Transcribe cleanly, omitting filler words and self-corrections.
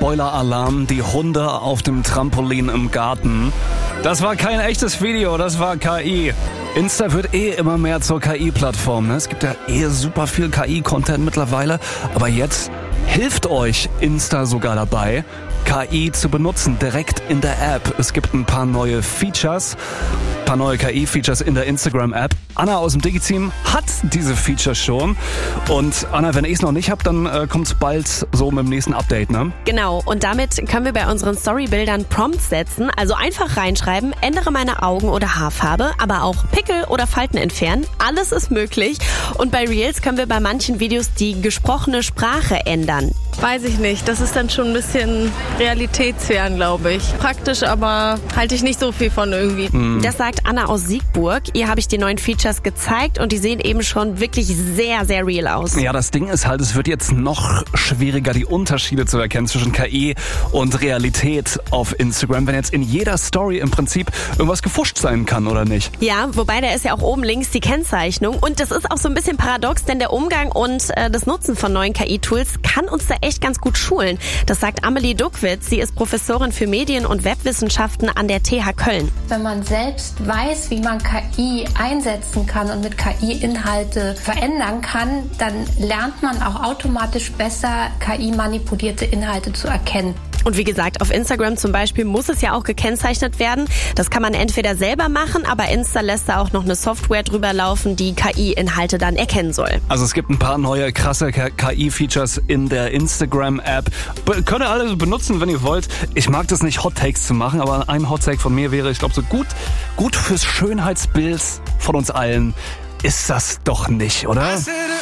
Spoiler-Alarm, die Hunde auf dem Trampolin im Garten. Das war kein echtes Video, das war KI. Insta wird immer mehr zur KI-Plattform. Ne? Es gibt ja super viel KI-Content mittlerweile. Aber jetzt hilft euch Insta sogar dabei, KI zu benutzen, direkt in der App. Es gibt ein paar neue Features, ein paar neue KI-Features in der Instagram-App. Anna aus dem Digi-Team hat diese Features schon. Und Anna, wenn ich es noch nicht habe, dann kommt es bald so mit dem nächsten Update, ne? Genau, und damit können wir bei unseren Storybildern Prompts setzen. Also einfach reinschreiben, ändere meine Augen- oder Haarfarbe, aber auch Pickel oder Falten entfernen. Alles ist möglich. Und bei Reels können wir bei manchen Videos die gesprochene Sprache ändern. Weiß ich nicht, das ist dann schon ein bisschen realitätsfern, glaube ich. Praktisch, aber halte ich nicht so viel von irgendwie. Das sagt Anna aus Siegburg. Ihr habe ich die neuen Features gezeigt und die sehen eben schon wirklich sehr, sehr real aus. Ja, das Ding ist halt, es wird jetzt noch schwieriger, die Unterschiede zu erkennen zwischen KI und Realität auf Instagram, wenn jetzt in jeder Story im Prinzip irgendwas gefuscht sein kann, oder nicht? Ja, wobei da ist ja auch oben links die Kennzeichnung und das ist auch so ein bisschen paradox, denn der Umgang und das Nutzen von neuen KI-Tools kann uns da echt ganz gut schulen. Das sagt Amelie Duckwitz. Sie ist Professorin für Medien- und Webwissenschaften an der TH Köln. Wenn man selbst weiß, wie man KI einsetzen kann und mit KI Inhalte verändern kann, dann lernt man auch automatisch besser, KI-manipulierte Inhalte zu erkennen. Und wie gesagt, auf Instagram zum Beispiel muss es ja auch gekennzeichnet werden. Das kann man entweder selber machen, aber Insta lässt da auch noch eine Software drüber laufen, die KI-Inhalte dann erkennen soll. Also es gibt ein paar neue krasse KI-Features in der Instagram-App. Könnt ihr alle benutzen, wenn ihr wollt. Ich mag das nicht, Hot Takes zu machen, aber ein Hot Take von mir wäre, ich glaube, so gut fürs Schönheitsbild von uns allen ist das doch nicht, oder?